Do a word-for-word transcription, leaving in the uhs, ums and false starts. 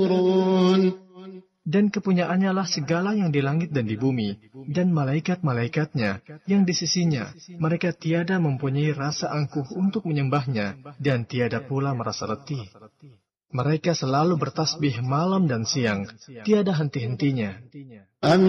Dan kepunyaannya lah segala yang di langit dan di bumi, dan malaikat-malaikatnya yang di sisinya. Mereka tiada mempunyai rasa angkuh untuk menyembahnya, dan tiada pula merasa letih. Mereka selalu bertasbih malam dan siang, tiada henti-hentinya.